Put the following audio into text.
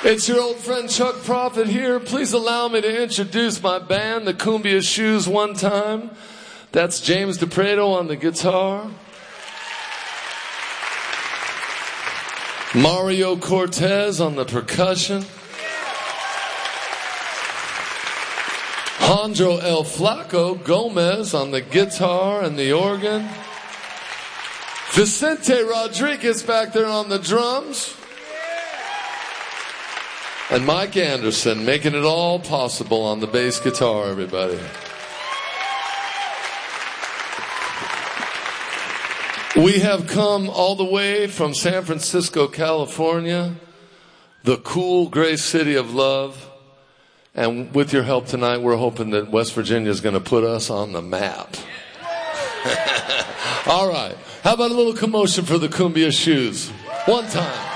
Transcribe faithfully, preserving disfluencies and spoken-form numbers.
It's your old friend Chuck Prophet here. Please allow me to introduce my band, the Cumbia Shoes, one time. That's James DePreto on the guitar. Mario Cortez on the percussion. Jandro El Flaco Gomez on the guitar and the organ. Vicente Rodriguez back there on the drums. And Mike Anderson making it all possible on the bass guitar, everybody. We have come all the way from San Francisco, California, the cool, gray city of love. And with your help tonight, we're hoping that West Virginia is going to put us on the map. All right. How about a little commotion for the Cumbia Shoes? One time.